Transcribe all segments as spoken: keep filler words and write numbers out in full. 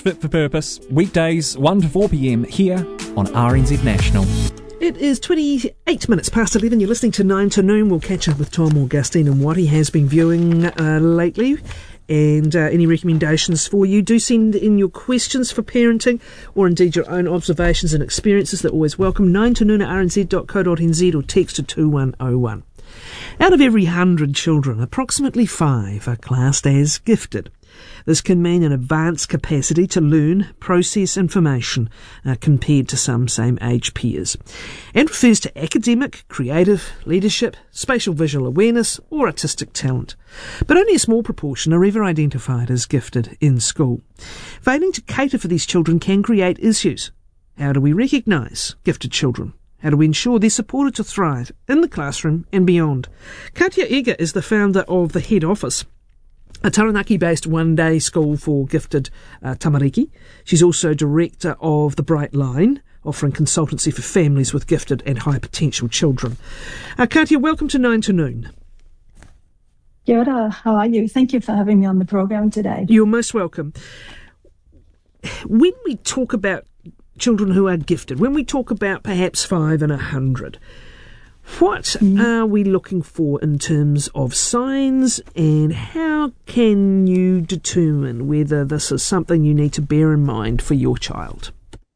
Fit for Purpose, weekdays one to four p.m. here on R N Z National. It is twenty-eight minutes past eleven. You're listening to nine to noon. We'll catch up with Tom Augustine and what he has been viewing uh, lately. And uh, any recommendations for you. Do send in your questions for parenting or indeed your own observations and experiences. They're always welcome. nine to noon at r n z dot co dot n z or text to two one oh one. Out of every one hundred children, approximately five are classed as gifted. This can mean an advanced capacity to learn, process information uh, compared to some same-age peers, and refers to academic, creative, leadership, spatial visual awareness or artistic talent. But only a small proportion are ever identified as gifted in school. Failing to cater for these children can create issues. How do we recognise gifted children? How do we ensure they're supported to thrive in the classroom and beyond? Katia Ega is the founder of the Head Office, a Taranaki-based one-day school for gifted uh, tamariki. She's also director of The Bright Line, offering consultancy for families with gifted and high-potential children. Uh, Katia, welcome to nine to noon. Kia ora, how are you? Thank you for having me on the program today. You're most welcome. When we talk about children who are gifted, when we talk about perhaps five and a hundred, what mm. are we looking for in terms of signs, and how can you determine whether this is something you need to bear in mind for your child?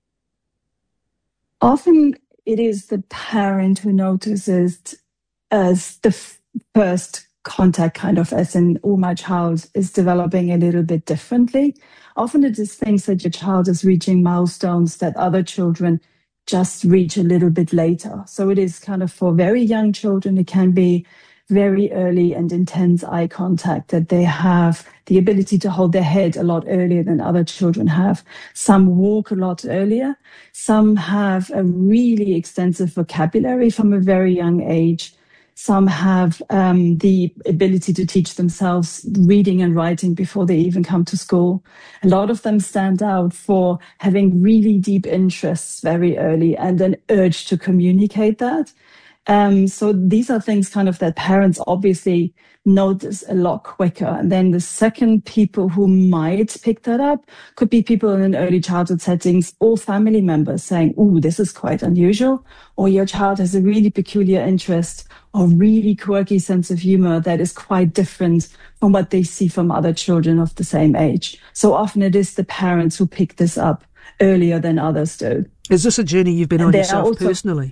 Often it is the parent who notices as the f- first contact, kind of as in, oh, my child is developing a little bit differently. Often it is things that your child is reaching milestones that other children just reach a little bit later. So it is kind of for very young children, it can be very early and intense eye contact, that they have the ability to hold their head a lot earlier than other children have. Some walk a lot earlier. Some have a really extensive vocabulary from a very young age. Some have um, the ability to teach themselves reading and writing before they even come to school. A lot of them stand out for having really deep interests very early and an urge to communicate that. Um, so these are things kind of that parents obviously notice a lot quicker. And then the second people who might pick that up could be people in early childhood settings or family members saying, ooh, this is quite unusual. Or your child has a really peculiar interest or really quirky sense of humor that is quite different from what they see from other children of the same age. So often it is the parents who pick this up earlier than others do. Is this a journey you've been on yourself also, personally?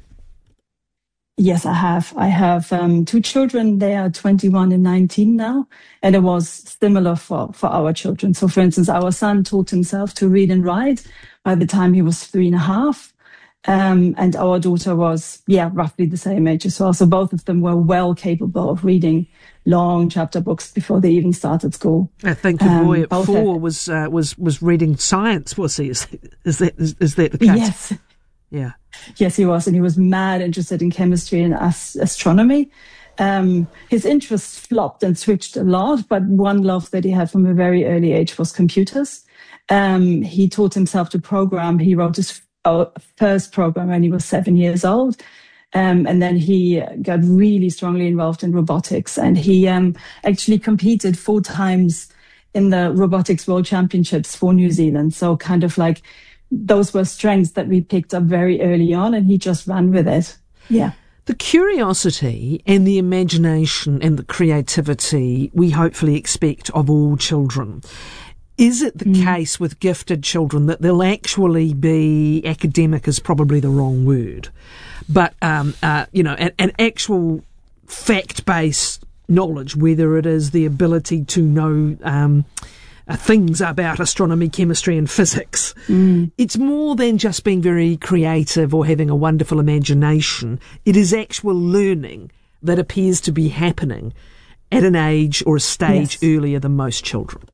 Yes, I have. I have um, two children. They are twenty-one and nineteen now. And it was similar for, for our children. So, for instance, our son taught himself to read and write by the time he was three and a half. Um, and our daughter was, yeah, roughly the same age as well. So both of them were well capable of reading long chapter books before they even started school. I think your um, boy at four have, was uh, was was reading science, was he? Is, is, that, is, is that the case? Yes. Yeah. Yes, he was. And he was mad interested in chemistry and ast- astronomy. Um, his interests flopped and switched a lot, but one love that he had from a very early age was computers. Um, he taught himself to program. He wrote his uh, first program when he was seven years old. Um, and then he got really strongly involved in robotics. And he um, actually competed four times in the Robotics World Championships for New Zealand. So kind of like those were strengths that we picked up very early on, and he just ran with it. Yeah. The curiosity and the imagination and the creativity we hopefully expect of all children. Is it the mm. case with gifted children that they'll actually be, academic is probably the wrong word, but, um, uh, you know, an, an actual fact-based knowledge, whether it is the ability to know um, uh, things about astronomy, chemistry and physics. Mm. It's more than just being very creative or having a wonderful imagination. It is actual learning that appears to be happening at an age or a stage yes. earlier than most children.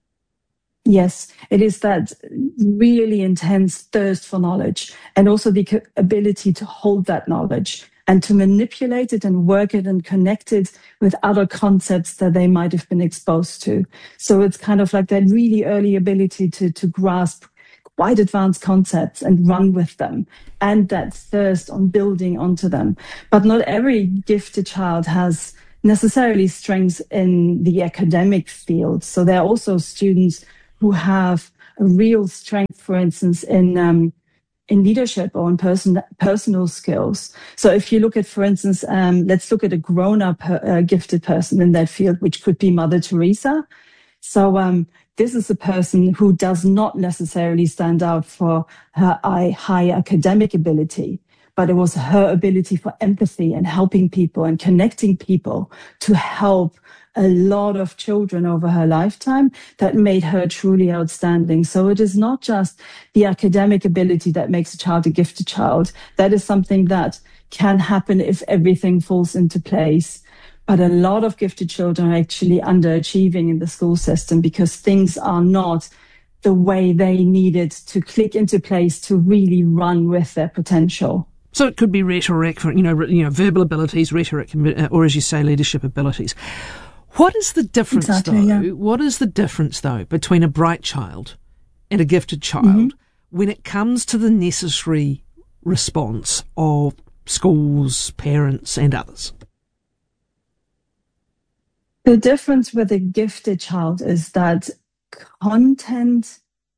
Yes, it is that really intense thirst for knowledge, and also the ability to hold that knowledge and to manipulate it and work it and connect it with other concepts that they might have been exposed to. So it's kind of like that really early ability to, to grasp quite advanced concepts and run with them, and that thirst on building onto them. But not every gifted child has necessarily strengths in the academic field. So there are also students who have a real strength, for instance, in um, in leadership or in person, personal skills. So if you look at, for instance, um, let's look at a grown-up uh, gifted person in that field, which could be Mother Teresa. So um, this is a person who does not necessarily stand out for her high academic ability, but it was her ability for empathy and helping people and connecting people to help a lot of children over her lifetime that made her truly outstanding. So it is not just the academic ability that makes a child a gifted child. That is something that can happen if everything falls into place. But a lot of gifted children are actually underachieving in the school system because things are not the way they needed to click into place to really run with their potential. So it could be rhetoric, you know, you know, verbal abilities, rhetoric, or as you say, leadership abilities. What is the difference, exactly, though? Yeah. What is the difference, though, between a bright child and a gifted child mm-hmm. when it comes to the necessary response of schools, parents, and others? The difference with a gifted child is that content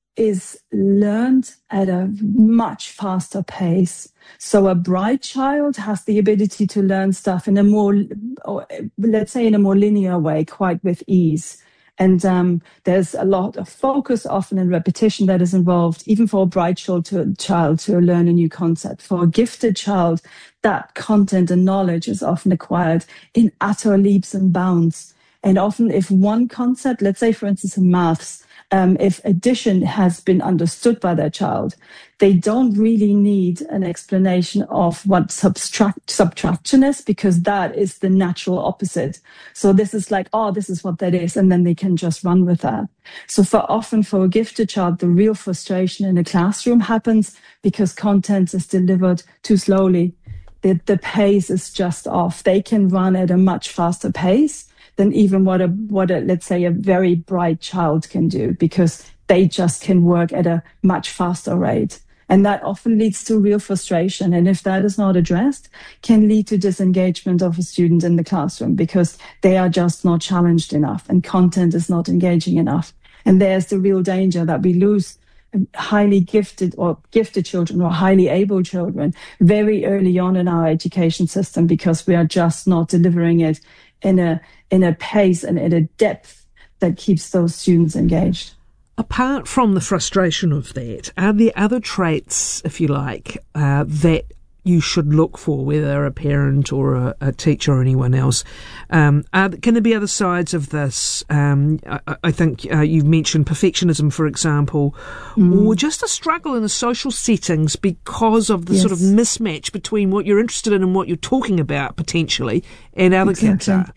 is learned at a much faster pace. So a bright child has the ability to learn stuff in a more, or let's say in a more linear way, quite with ease. And um, there's a lot of focus often and repetition that is involved, even for a bright child to, child to learn a new concept. For a gifted child, that content and knowledge is often acquired in utter leaps and bounds. And often if one concept, let's say, for instance, in maths, Um, if addition has been understood by their child, they don't really need an explanation of what subtract, subtraction is, because that is the natural opposite. So this is like, oh, this is what that is, and then they can just run with that. So for often for a gifted child, the real frustration in a classroom happens because content is delivered too slowly. The, the pace is just off. They can run at a much faster pace than even what a, what a, let's say, a very bright child can do, because they just can work at a much faster rate. And that often leads to real frustration. And if that is not addressed, can lead to disengagement of a student in the classroom because they are just not challenged enough and content is not engaging enough. And there's the real danger that we lose highly gifted or gifted children or highly able children very early on in our education system because we are just not delivering it in a in a pace and in a depth that keeps those students engaged. Apart from the frustration of that, are there other traits, if you like, uh, that you should look for, whether a parent or a, a teacher or anyone else? Um, are, can there be other sides of this? Um, I, I think uh, you've mentioned perfectionism, for example, mm. or just a struggle in the social settings because of the yes. sort of mismatch between what you're interested in and what you're talking about, potentially, and other exactly. kids are.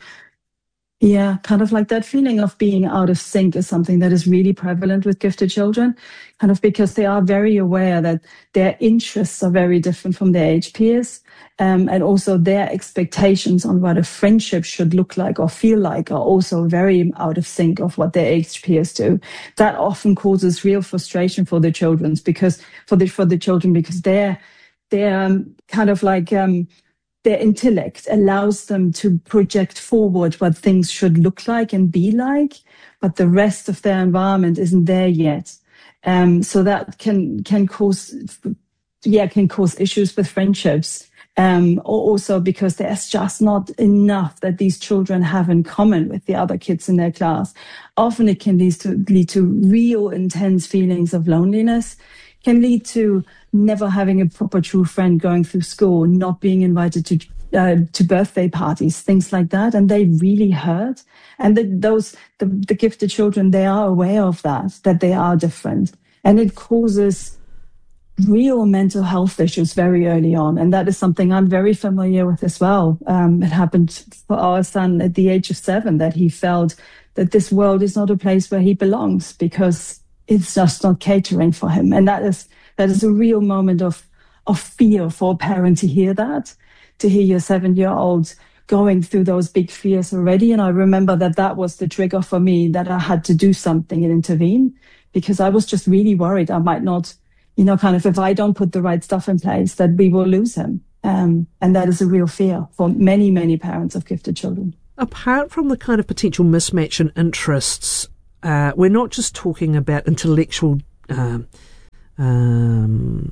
Yeah, kind of like that feeling of being out of sync is something that is really prevalent with gifted children, kind of because they are very aware that their interests are very different from their age peers. Um, and also their expectations on what a friendship should look like or feel like are also very out of sync of what their age peers do. That often causes real frustration for the children because for the for the children because they're they're um, kind of like um, their intellect allows them to project forward what things should look like and be like, but the rest of their environment isn't there yet. Um, so that can can cause yeah can cause issues with friendships. Um, or also because there's just not enough that these children have in common with the other kids in their class. Often it can lead to, lead to real intense feelings of loneliness, can lead to never having a proper true friend going through school, not being invited to uh, to birthday parties, things like that. And they really hurt. And the, those the, the gifted children, they are aware of that, that they are different. And it causes real mental health issues very early on. And that is something I'm very familiar with as well. Um, it happened for our son at the age of seven, that he felt that this world is not a place where he belongs because it's just not catering for him. And that is, that is a real moment of, of fear for a parent to hear that, to hear your seven-year-old going through those big fears already. And I remember that that was the trigger for me, that I had to do something and intervene, because I was just really worried I might not, you know, kind of, if I don't put the right stuff in place, that we will lose him. Um, and that is a real fear for many, many parents of gifted children. Apart from the kind of potential mismatch in interests, uh, we're not just talking about intellectual um, um,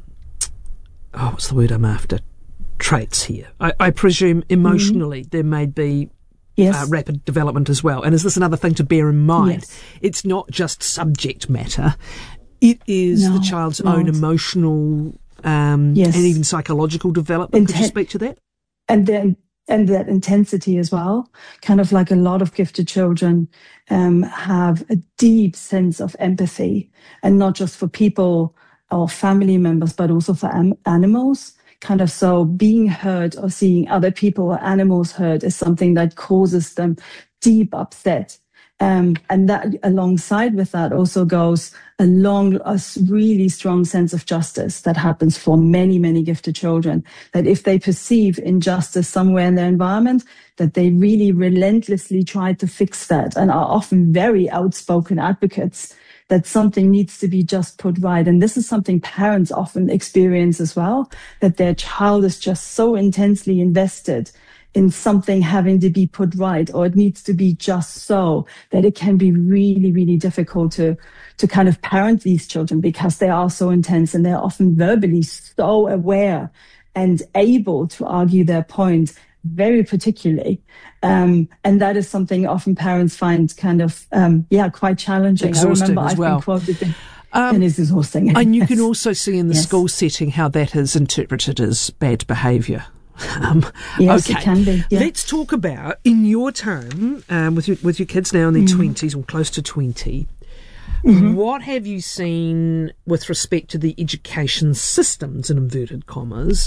oh, what's the word I'm after? Traits here. I, I presume emotionally mm. there may be yes. uh, rapid development as well. And is this another thing to bear in mind? Yes. It's not just subject matter. It is no, the child's own emotional um, yes. and even psychological development. Inten- Could you speak to that? And then and that intensity as well. Kind of like a lot of gifted children um, have a deep sense of empathy, and not just for people or family members, but also for am- animals. Kind of so being hurt or seeing other people or animals hurt is something that causes them deep upset. Um, and that alongside with that also goes a long, a really strong sense of justice that happens for many, many gifted children, that if they perceive injustice somewhere in their environment, that they really relentlessly try to fix that and are often very outspoken advocates that something needs to be just put right. And this is something parents often experience as well, that their child is just so intensely invested in something having to be put right, or it needs to be just so, that it can be really, really difficult to, to kind of parent these children because they are so intense and they're often verbally so aware and able to argue their point very particularly. Um, and that is something often parents find kind of, um, yeah, quite challenging. Exhausting I remember as I've well. been quoted in, um, and it's exhausting. And you yes. can also see in the yes. school setting how that is interpreted as bad behaviour. Um, yes, okay. it can be. Yeah. Let's talk about, in your time, um, with your, with your kids now in their twenties mm. or close to twenty, mm-hmm. what have you seen with respect to the education systems, in inverted commas,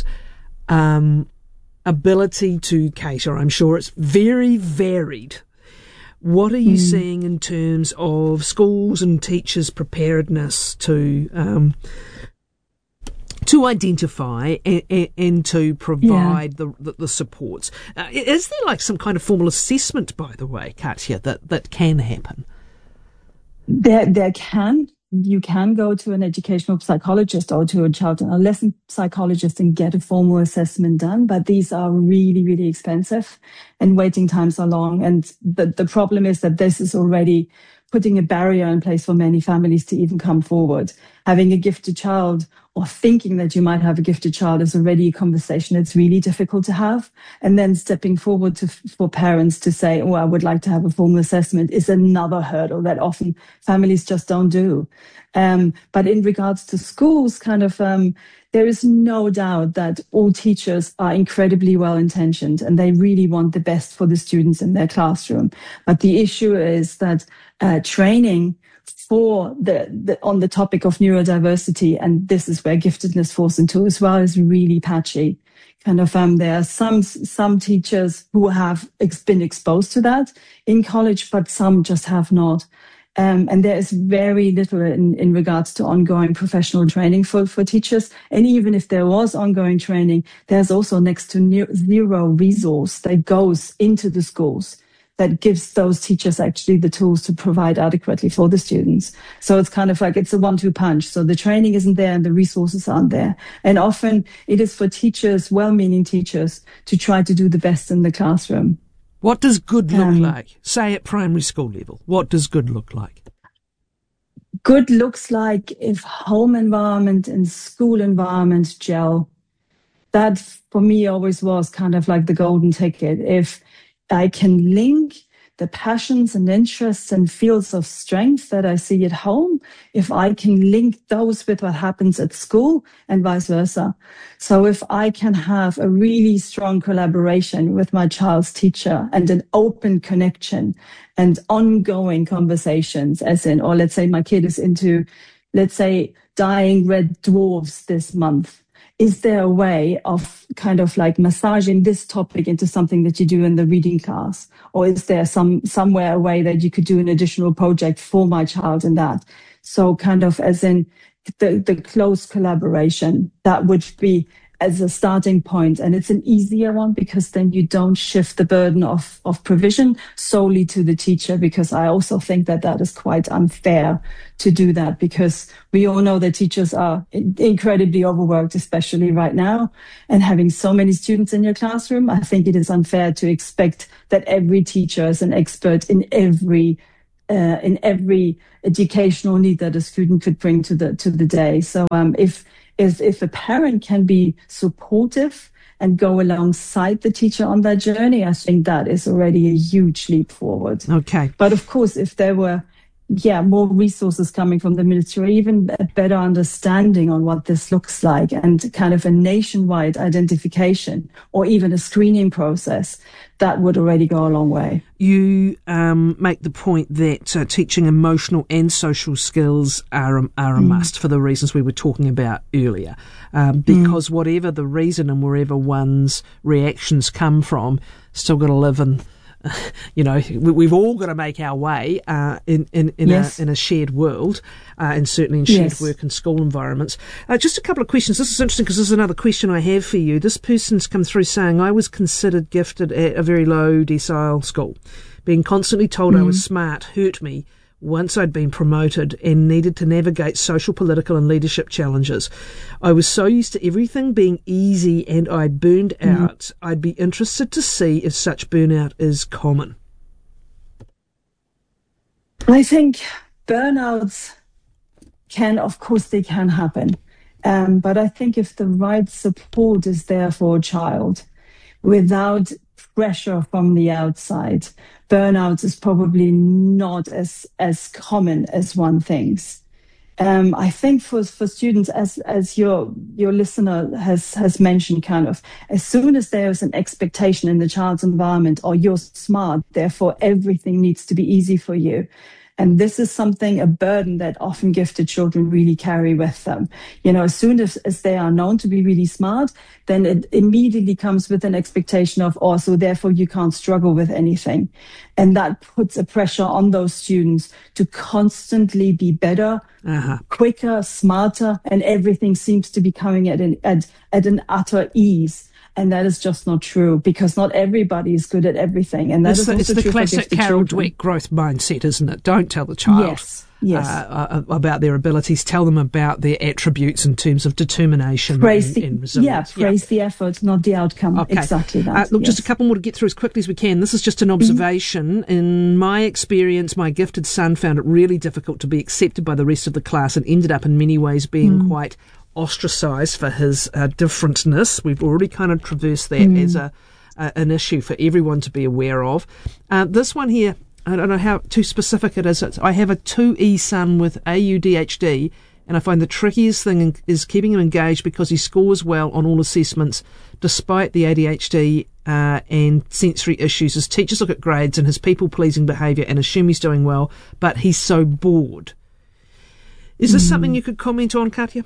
um, ability to cater? I'm sure it's very varied. What are you mm. seeing in terms of schools and teachers' preparedness to um, to identify and, and, and to provide yeah. the, the the supports? Uh, is there like some kind of formal assessment, by the way, Katja, that, that can happen? There, there can. You can go to an educational psychologist or to a child and adolescent psychologist and get a formal assessment done. But these are really, really expensive and waiting times are long. And the, the problem is that this is already putting a barrier in place for many families to even come forward. Having a gifted child or thinking that you might have a gifted child is already a conversation that's really difficult to have. And then stepping forward to, for parents to say, oh, I would like to have a formal assessment is another hurdle that often families just don't do. Um, but in regards to schools, kind of, um, there is no doubt that all teachers are incredibly well-intentioned and they really want the best for the students in their classroom. But the issue is that uh, training for the, the on the topic of neurodiversity, and this is where giftedness falls into as well, is really patchy. Kind of, um, there are some some teachers who have ex- been exposed to that in college, but some just have not. Um, and there is very little in, in regards to ongoing professional training for, for teachers. And even if there was ongoing training, there's also next to ne- zero resource that goes into the schools that gives those teachers actually the tools to provide adequately for the students. So it's kind of like it's a one-two punch. So the training isn't there and the resources aren't there. And often it is for teachers, well-meaning teachers, to try to do the best in the classroom. What does good look um, like? Say at primary school level, what does good look like? Good looks like if home environment and school environment gel. That for me always was kind of like the golden ticket. If I can link the passions and interests and fields of strength that I see at home, if I can link those with what happens at school and vice versa. So if I can have a really strong collaboration with my child's teacher and an open connection and ongoing conversations, as in, or let's say my kid is into, let's say, dying red dwarfs this month. Is there a way of kind of like massaging this topic into something that you do in the reading class? Or is there some somewhere a way that you could do an additional project for my child in that? So kind of as in the, the close collaboration, that would be as a starting point. And it's an easier one because then you don't shift the burden of, of provision solely to the teacher, because I also think that that is quite unfair to do that, because we all know that teachers are incredibly overworked, especially right now. And having so many students in your classroom, I think it is unfair to expect that every teacher is an expert in every uh, in every educational need that a student could bring to the to the day. So um, if if if a parent can be supportive and go alongside the teacher on that journey, I think that is already a huge leap forward. Okay. But of course, if there were, yeah, more resources coming from the ministry, even a better understanding on what this looks like and kind of a nationwide identification or even a screening process, that would already go a long way. You um, make the point that uh, teaching emotional and social skills are a, are a mm. must for the reasons we were talking about earlier. Um, because mm. whatever the reason and wherever one's reactions come from, still got to live in, you know, we've all got to make our way uh, in in in, yes. a, in a shared world, uh, and certainly in shared yes. work and school environments. Uh, just a couple of questions. This is interesting because this is another question I have for you. This person's come through saying, I was considered gifted at a very low decile school. Being constantly told mm-hmm. I was smart hurt me once I'd been promoted and needed to navigate social, political and leadership challenges. I was so used to everything being easy and I'd burned mm. out. I'd be interested to see if such burnout is common. I think burnouts can, of course, they can happen. Um, but I think if the right support is there for a child without pressure from the outside, burnout is probably not as as common as one thinks. Um, I think for for students, as as your your listener has has mentioned, kind of as soon as there is an expectation in the child's environment, or you're smart, therefore everything needs to be easy for you. And this is something, a burden that often gifted children really carry with them. You know, as soon as, as they are known to be really smart, then it immediately comes with an expectation of, oh, so therefore you can't struggle with anything. And that puts a pressure on those students to constantly be better, uh-huh. quicker, smarter, and everything seems to be coming at an, at, at an utter ease. And that is just not true, because not everybody is good at everything. And that it's is the, also it's the true classic for Carol children. Dweck growth mindset, isn't it? Don't tell the child yes, yes. Uh, about their abilities. Tell them about their attributes in terms of determination praise and, the, and resilience. Yeah, praise yeah. the effort, not the outcome. Okay. Exactly that. Uh, look, yes. just a couple more to get through as quickly as we can. This is just an observation. Mm-hmm. In my experience, my gifted son found it really difficult to be accepted by the rest of the class and ended up in many ways being mm. quite ostracised for his uh, differentness. We've already kind of traversed that mm. as a, a an issue for everyone to be aware of. Uh, this one here, I don't know how too specific it is. It's, I have a two E son with A U D H D, and I find the trickiest thing is keeping him engaged because he scores well on all assessments despite the A D H D uh, and sensory issues. His teachers look at grades and his people-pleasing behaviour and assume he's doing well, but he's so bored. Is this mm. something you could comment on, Katja?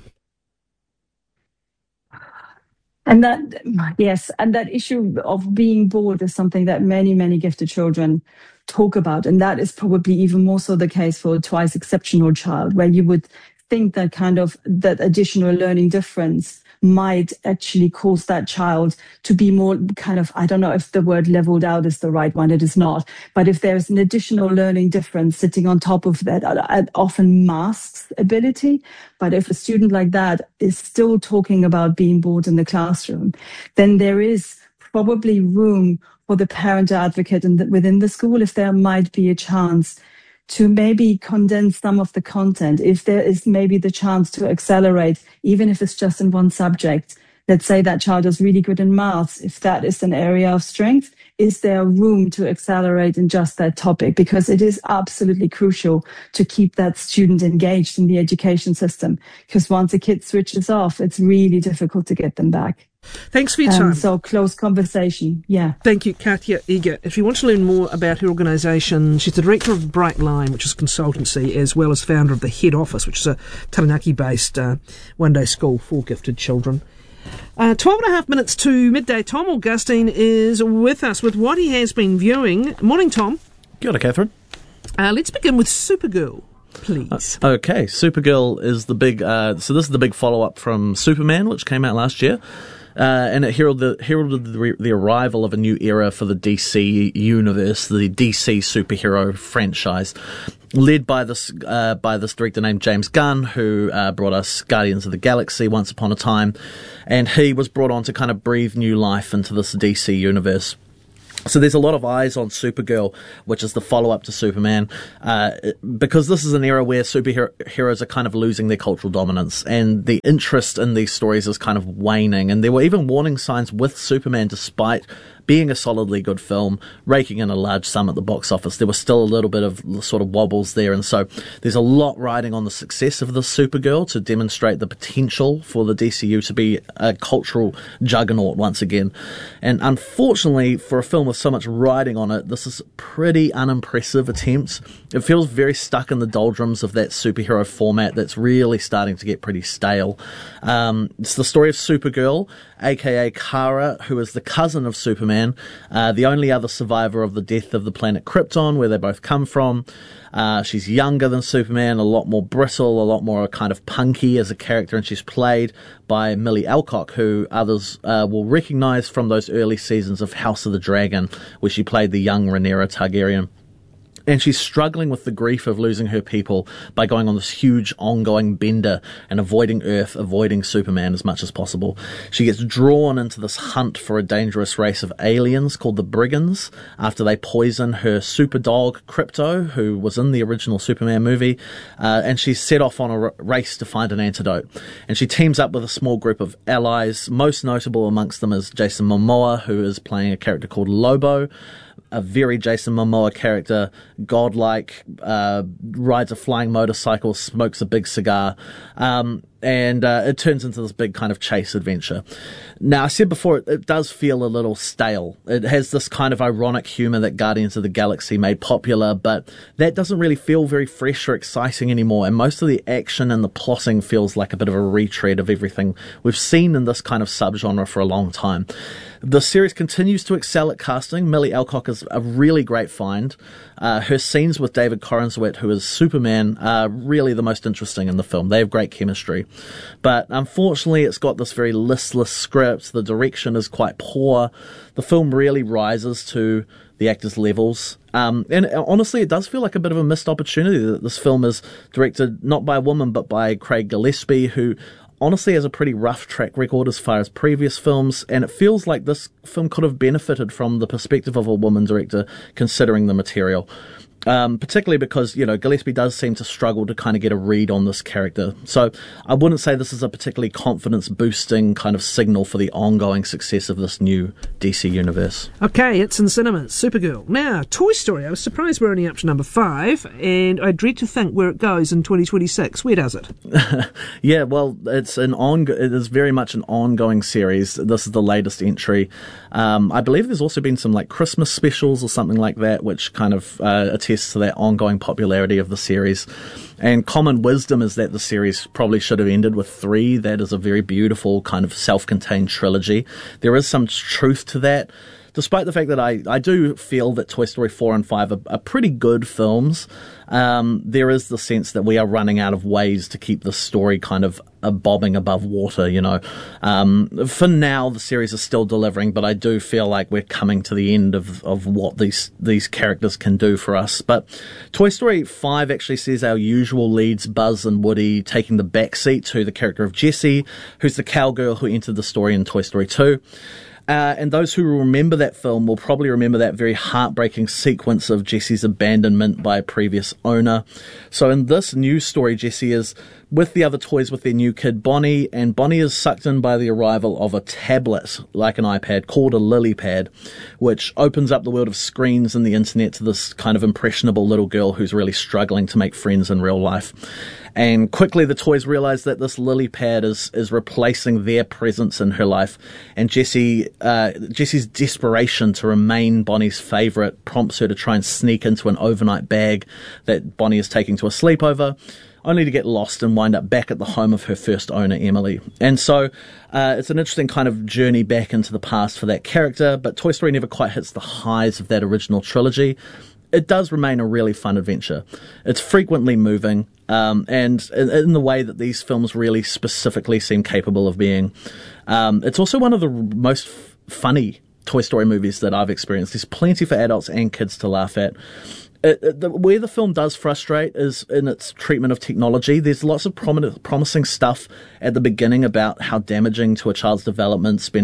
And that, yes, and that issue of being bored is something that many, many gifted children talk about. And that is probably even more so the case for a twice exceptional child, where you would think that kind of, that additional learning difference might actually cause that child to be more kind of, I don't know if the word leveled out is the right one, it is not. But if there's an additional learning difference sitting on top of that, it often masks ability. But if a student like that is still talking about being bored in the classroom, then there is probably room for the parent advocate in the, within the school, if there might be a chance to maybe condense some of the content, if there is maybe the chance to accelerate, even if it's just in one subject. Let's say that child is really good in maths. If that is an area of strength, is there room to accelerate in just that topic? Because it is absolutely crucial to keep that student engaged in the education system. Because once a kid switches off, it's really difficult to get them back. Thanks for your time. Um, so close conversation, yeah. Thank you, Katja Eger. If you want to learn more about her organisation, she's the director of Bright Line, which is a consultancy, as well as founder of the Head Office, which is a Taranaki-based uh, one-day school for gifted children. Uh, twelve and a half minutes to midday. Tom Augustine is with us with what he has been viewing. Morning, Tom. Kia ora, Catherine. Uh, let's begin with Supergirl, please. Uh, okay, Supergirl is the big, uh, so this is the big follow-up from Superman, which came out last year. Uh, and it heralded, heralded the, the arrival of a new era for the D C universe, the D C superhero franchise, led by this uh, by this director named James Gunn, who uh, brought us Guardians of the Galaxy once upon a time, and he was brought on to kind of breathe new life into this D C universe. So there's a lot of eyes on Supergirl, which is the follow-up to Superman, uh, because this is an era where superheroes are kind of losing their cultural dominance, and the interest in these stories is kind of waning. And there were even warning signs with Superman, despite being a solidly good film, raking in a large sum at the box office. There was still a little bit of sort of wobbles there, and so there's a lot riding on the success of the Supergirl to demonstrate the potential for the D C U to be a cultural juggernaut once again. And unfortunately, for a film with so much riding on it, this is a pretty unimpressive attempt. It feels very stuck in the doldrums of that superhero format that's really starting to get pretty stale. Um, it's the story of Supergirl, aka Kara, who is the cousin of Superman, uh, the only other survivor of the death of the planet Krypton, where they both come from. Uh, she's younger than Superman, a lot more brittle, a lot more kind of punky as a character, and she's played by Millie Alcock, who others uh, will recognise from those early seasons of House of the Dragon, where she played the young Rhaenyra Targaryen. And she's struggling with the grief of losing her people by going on this huge ongoing bender and avoiding Earth, avoiding Superman as much as possible. She gets drawn into this hunt for a dangerous race of aliens called the Brigands after they poison her super dog, Krypto, who was in the original Superman movie, uh, and she's set off on a r- race to find an antidote. And she teams up with a small group of allies. Most notable amongst them is Jason Momoa, who is playing a character called Lobo, a very Jason Momoa character, godlike, uh, rides a flying motorcycle, smokes a big cigar, um, and uh, it turns into this big kind of chase adventure. Now, I said before, it, it does feel a little stale. It has this kind of ironic humour that Guardians of the Galaxy made popular, but that doesn't really feel very fresh or exciting anymore, and most of the action and the plotting feels like a bit of a retread of everything we've seen in this kind of subgenre for a long time. The series continues to excel at casting. Millie Alcock is a really great find. Uh, her scenes with David Corenswet, who is Superman, are really the most interesting in the film. They have great chemistry. But unfortunately, it's got this very listless script. The direction is quite poor. The film really rises to the actors' levels. Um, and honestly, it does feel like a bit of a missed opportunity that this film is directed not by a woman, but by Craig Gillespie, who honestly has a pretty rough track record as far as previous films, and it feels like this film could have benefited from the perspective of a woman director, considering the material. Um, particularly because, you know, Gillespie does seem to struggle to kind of get a read on this character. So I wouldn't say this is a particularly confidence-boosting kind of signal for the ongoing success of this new D C universe. Okay, it's in cinemas. Supergirl. Now, Toy Story. I was surprised we're only up to number five, and I dread to think where it goes in twenty twenty-six. Where does it? Yeah, well, it's an on. It is very much an ongoing series. This is the latest entry. Um, I believe there's also been some like Christmas specials or something like that, which kind of uh, attests to that ongoing popularity of the series. And common wisdom is that the series probably should have ended with three. That is a very beautiful kind of self-contained trilogy. There is some truth to that, despite the fact that I, I do feel that Toy Story four and five are, are pretty good films. Um, there is the sense that we are running out of ways to keep the story kind of uh, bobbing above water, you know. Um, for now, the series is still delivering, but I do feel like we're coming to the end of, of what these these characters can do for us. But Toy Story five actually sees our usual leads, Buzz and Woody, taking the backseat to the character of Jessie, who's the cowgirl who entered the story in Toy Story two. Uh, and those who remember that film will probably remember that very heartbreaking sequence of Jessie's abandonment by a previous owner. So in this new story, Jessie is with the other toys with their new kid, Bonnie, and Bonnie is sucked in by the arrival of a tablet, like an iPad, called a LilyPad, which opens up the world of screens and the internet to this kind of impressionable little girl who's really struggling to make friends in real life. And quickly the toys realize that this LilyPad is, is replacing their presence in her life. And Jessie, uh, Jessie's desperation to remain Bonnie's favourite prompts her to try and sneak into an overnight bag that Bonnie is taking to a sleepover, only to get lost and wind up back at the home of her first owner, Emily. And so uh, it's an interesting kind of journey back into the past for that character, but Toy Story never quite hits the highs of that original trilogy. It does remain a really fun adventure. It's frequently moving, um, and in, in the way that these films really specifically seem capable of being. Um, it's also one of the most f- funny Toy Story movies that I've experienced. There's plenty for adults and kids to laugh at. It, it, the, where the film does frustrate is in its treatment of technology. There's lots of prominent, promising stuff at the beginning about how damaging to a child's development spending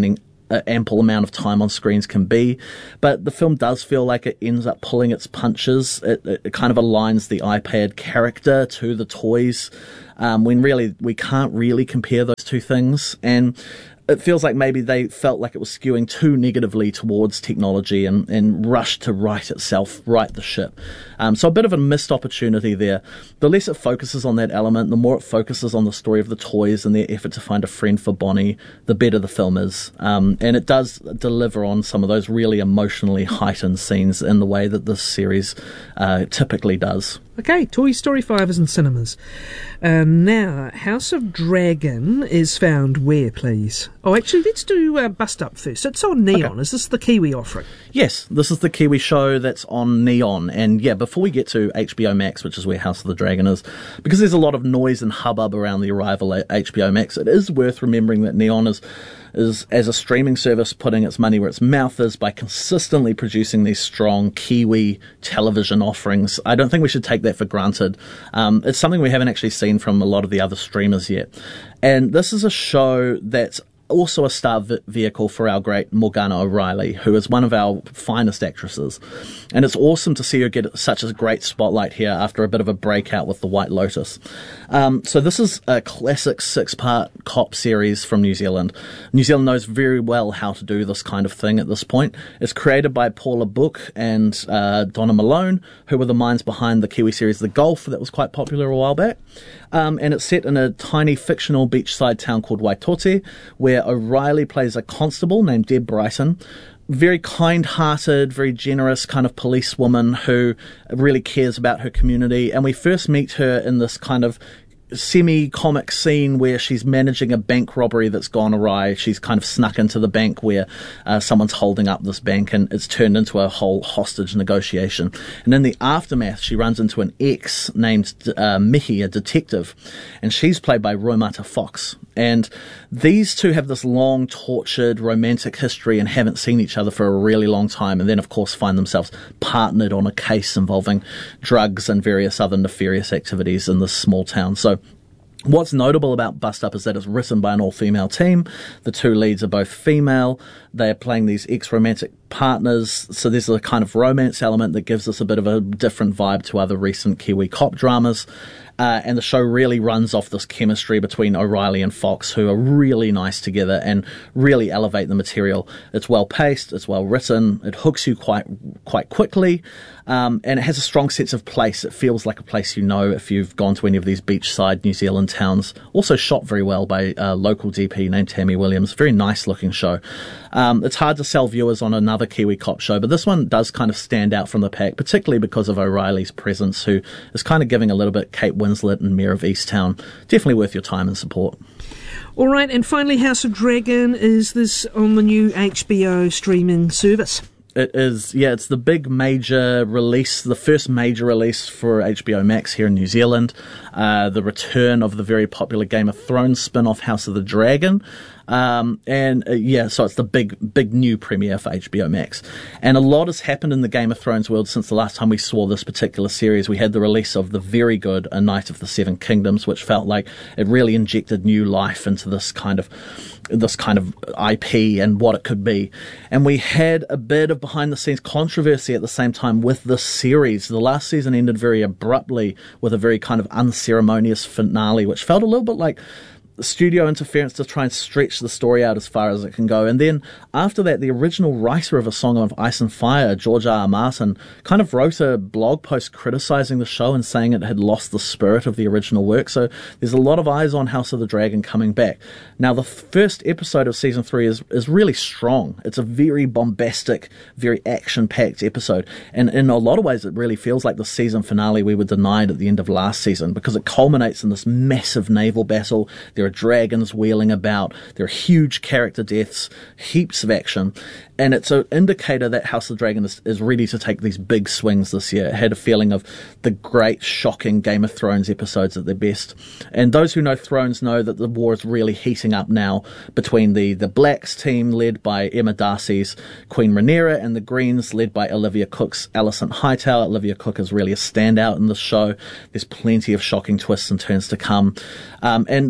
uh, ample amount of time on screens can be. But the film does feel like it ends up pulling its punches. It, it, it kind of aligns the iPad character to the toys, um, when really we can't really compare those two things. And it feels like maybe they felt like it was skewing too negatively towards technology and, and rushed to right itself, right the ship. Um, so a bit of a missed opportunity there. The less it focuses on that element, the more it focuses on the story of the toys and their effort to find a friend for Bonnie, the better the film is. Um, and it does deliver on some of those really emotionally heightened scenes in the way that this series uh, typically does. Okay, Toy Story five is in cinemas. Uh, now, House of Dragon is found where, please? Oh, actually, let's do uh, Bust Up first. It's on Neon. Okay. Is this the Kiwi offering? Yes, this is the Kiwi show that's on Neon. And yeah, before we get to H B O Max, which is where House of the Dragon is, because there's a lot of noise and hubbub around the arrival at H B O Max, it is worth remembering that Neon is is, as a streaming service, putting its money where its mouth is by consistently producing these strong Kiwi television offerings. I don't think we should take that for granted. Um, it's something we haven't actually seen from a lot of the other streamers yet. And this is a show that's also a star v- vehicle for our great Morgana O'Reilly, who is one of our finest actresses. And it's awesome to see her get such a great spotlight here after a bit of a breakout with The White Lotus. Um, so this is a classic six-part cop series from New Zealand. New Zealand knows very well how to do this kind of thing at this point. It's created by Paula Book and uh, Donna Malone, who were the minds behind the Kiwi series The Golf that was quite popular a while back. Um, and it's set in a tiny fictional beachside town called Waitote, where O'Reilly plays a constable named Deb Brighton. Very kind-hearted, very generous kind of policewoman who really cares about her community. And we first meet her in this kind of semi-comic scene where she's managing a bank robbery that's gone awry. She's kind of snuck into the bank where uh, someone's holding up this bank, and it's turned into a whole hostage negotiation. And in the aftermath, she runs into an ex named uh, Mihi, a detective, and she's played by Romata Fox. And these two have this long, tortured, romantic history and haven't seen each other for a really long time, and then, of course, find themselves partnered on a case involving drugs and various other nefarious activities in this small town. So what's notable about Bust Up is that it's written by an all-female team. The two leads are both female. They're playing these ex-romantic partners, so there's a kind of romance element that gives us a bit of a different vibe to other recent Kiwi cop dramas. Uh, and the show really runs off this chemistry between O'Reilly and Fox, who are really nice together and really elevate the material. It's well paced, it's well written, it hooks you quite quite quickly, um, and it has a strong sense of place. It feels like a place you know if you've gone to any of these beachside New Zealand towns. Also shot very well by a local D P named Tammy Williams. Very nice looking show. Um, it's hard to sell viewers on another Kiwi cop show, but this one does kind of stand out from the pack, particularly because of O'Reilly's presence, who is kind of giving a little bit Kate Winslet and Mayor of Easttown. Definitely worth your time and support. All right, and finally, House of Dragon, is this on the new H B O streaming service? It is, yeah, it's the big major release, the first major release for H B O Max here in New Zealand. Uh, the return of the very popular Game of Thrones spin-off House of the Dragon. Um, and uh, yeah, so it's the big, big new premiere for H B O Max. And a lot has happened in the Game of Thrones world since the last time we saw this particular series. We had the release of the very good A Night of the Seven Kingdoms, which felt like it really injected new life into this kind of this kind of I P and what it could be. And we had a bit of behind the scenes controversy at the same time with this series. The last season ended very abruptly with a very kind of unceremonious finale, which felt a little bit like studio interference to try and stretch the story out as far as it can go. And then after that, the original writer of A Song of Ice and Fire, George R. R. Martin, kind of wrote a blog post criticizing the show and saying it had lost the spirit of the original work. So there's a lot of eyes on House of the Dragon coming back. Now, the first episode of season three is, is really strong. It's a very bombastic, very action-packed episode. And in a lot of ways, it really feels like the season finale we were denied at the end of last season, because it culminates in this massive naval battle. There are dragons wheeling about. There are huge character deaths, heaps of action. And it's an indicator that House of the Dragon is, is ready to take these big swings this year. It had a feeling of the great, shocking Game of Thrones episodes at their best. And those who know Thrones know that the war is really heating up now between the, the Blacks team led by Emma Darcy's Queen Rhaenyra and the Greens led by Olivia Cook's Alicent Hightower. Olivia Cook is really a standout in this show. There's plenty of shocking twists and turns to come. Um, and this show is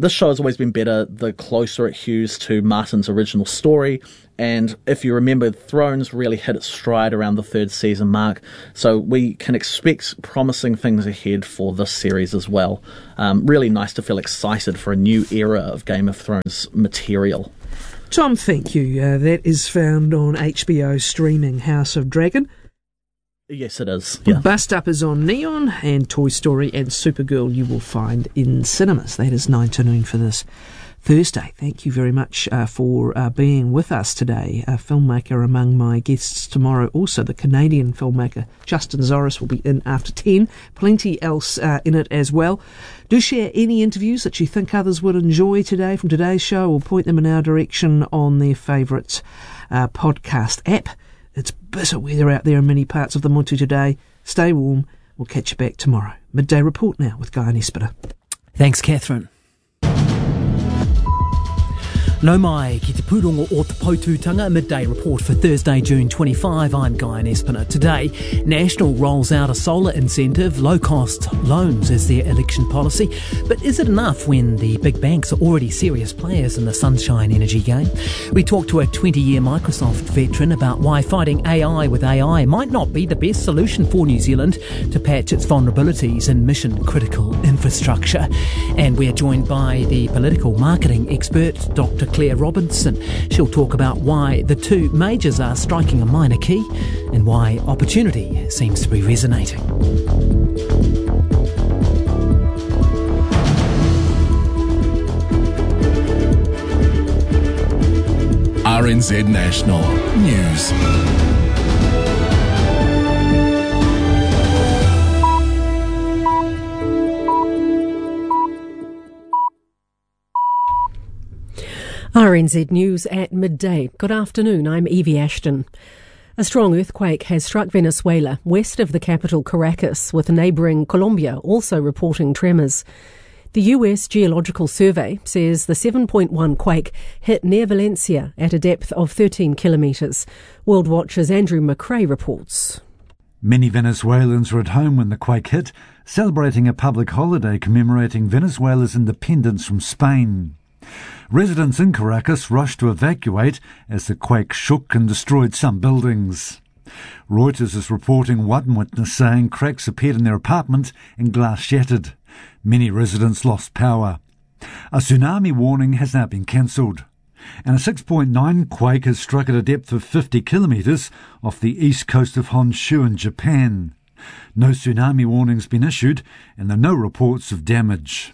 always been better the closer it hews to Martin's original story. And if you remember, Thrones really hit its stride around the third season mark, so we can expect promising things ahead for this series as well. Um, really nice to feel excited for a new era of Game of Thrones material. Tom, thank you. Uh, that is found on H B O streaming House of Dragon. Yes, it is. Yeah. Bust Up is on Neon, and Toy Story and Supergirl you will find in cinemas. That is nine to noon for this Thursday. Thank you very much uh, for uh, being with us today. A filmmaker among my guests tomorrow. Also, the Canadian filmmaker Justin Zoris will be in after ten. Plenty else uh, in it as well. Do share any interviews that you think others would enjoy today from today's show, or point them in our direction on their favourite uh, podcast app. It's bitter weather out there in many parts of the Motu today. Stay warm. We'll catch you back tomorrow. Midday Report now with Guy Nespiter. Thanks, Catherine. No mai ki te pūrongo o te Poutūtanga, midday report for Thursday, June twenty-fifth. I'm Guy Nespiner. Today, National rolls out a solar incentive, low-cost loans as their election policy. But is it enough when the big banks are already serious players in the sunshine energy game? We talked to a twenty-year Microsoft veteran about why fighting A I with A I might not be the best solution for New Zealand to patch its vulnerabilities in mission-critical infrastructure. And we're joined by the political marketing expert, Doctor Claire Robinson. She'll talk about why the two majors are striking a minor key and why opportunity seems to be resonating. R N Z National News. R N Z News at midday. Good afternoon, I'm Evie Ashton. A strong earthquake has struck Venezuela, west of the capital Caracas, with neighbouring Colombia also reporting tremors. The U S Geological Survey says the seven point one quake hit near Valencia at a depth of thirteen kilometres. World Watch's Andrew McRae reports. Many Venezuelans were at home when the quake hit, celebrating a public holiday commemorating Venezuela's independence from Spain. Residents in Caracas rushed to evacuate as the quake shook and destroyed some buildings. Reuters is reporting one witness saying cracks appeared in their apartment and glass shattered. Many residents lost power. A tsunami warning has now been cancelled. And a six point nine quake has struck at a depth of fifty kilometres off the east coast of Honshu in Japan. No tsunami warning's been issued and there are no reports of damage.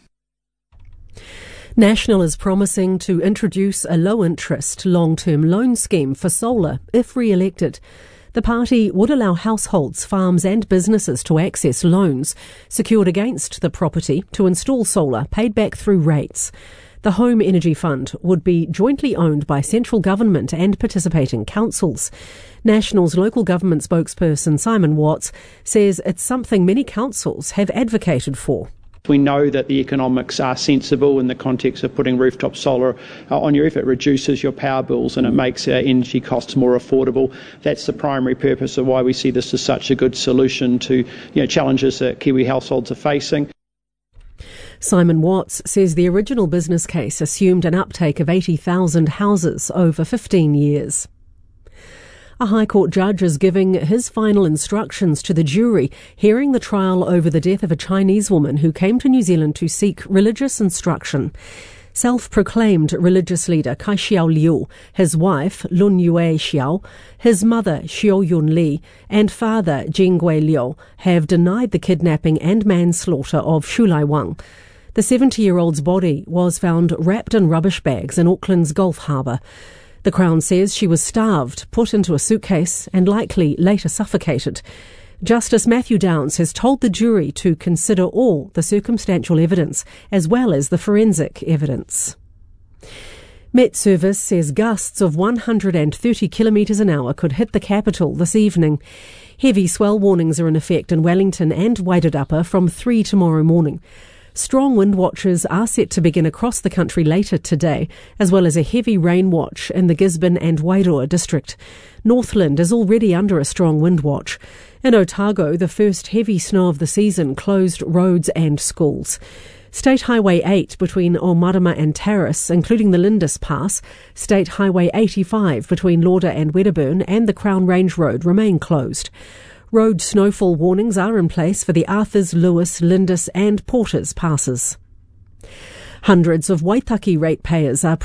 National is promising to introduce a low-interest long-term loan scheme for solar if re-elected. The party would allow households, farms and businesses to access loans secured against the property to install solar paid back through rates. The Home Energy Fund would be jointly owned by central government and participating councils. National's local government spokesperson Simon Watts says it's something many councils have advocated for. We know that the economics are sensible in the context of putting rooftop solar uh, on your roof. It reduces your power bills and it makes uh, energy costs more affordable. That's the primary purpose of why we see this as such a good solution to you know, challenges that Kiwi households are facing. Simon Watts says the original business case assumed an uptake of eighty thousand houses over fifteen years. A High Court judge is giving his final instructions to the jury hearing the trial over the death of a Chinese woman who came to New Zealand to seek religious instruction. Self-proclaimed religious leader Kai Xiao Liu, his wife Lun Yue Xiao, his mother Xiao Yun Li and father Jingwei Liu have denied the kidnapping and manslaughter of Shulai Wang. The seventy-year-old's body was found wrapped in rubbish bags in Auckland's Gulf Harbour. The Crown says she was starved, put into a suitcase and likely later suffocated. Justice Matthew Downs has told the jury to consider all the circumstantial evidence as well as the forensic evidence. Met Service says gusts of one hundred thirty kilometres an hour could hit the capital this evening. Heavy swell warnings are in effect in Wellington and Wairarapa from three tomorrow morning. Strong wind watches are set to begin across the country later today, as well as a heavy rain watch in the Gisborne and Wairoa district. Northland is already under a strong wind watch. In Otago, the first heavy snow of the season closed roads and schools. State Highway eight between Omarama and Terrace, including the Lindis Pass, State Highway eighty-five between Lauder and Wedderburn, and the Crown Range Road remain closed. Road snowfall warnings are in place for the Arthurs, Lewis, Lindis and Porters passes. Hundreds of Waitaki ratepayers are